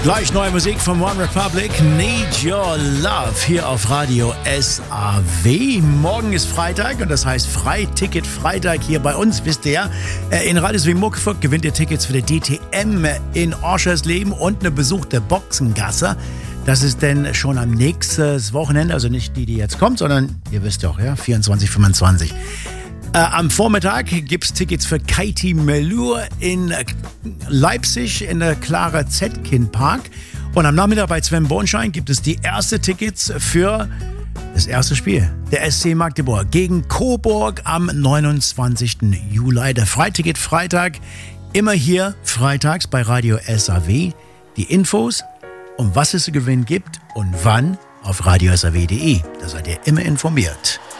Gleich neue Musik von One Republic, Need Your Love, hier auf Radio SAW. Morgen ist Freitag und das heißt Freiticket Freitag hier bei uns, wisst ihr ja. In Radio SAW Muckefuck gewinnt ihr Tickets für die DTM in Oschersleben und eine besuchte Boxengasse. Das ist denn schon am nächsten Wochenende, also nicht die jetzt kommt, sondern ihr wisst doch, ja, 24, 25. Am Vormittag gibt es Tickets für Katie Melur in Leipzig in der Clara Zetkin Park. Und am Nachmittag bei Sven Bornstein gibt es die ersten Tickets für das erste Spiel. Der SC Magdeburg gegen Coburg am 29. Juli. Der Freiticket Freitag, immer hier freitags bei Radio SAW. Die Infos, um was es zu gewinnen gibt und wann auf radiosaw.de. Da seid ihr immer informiert.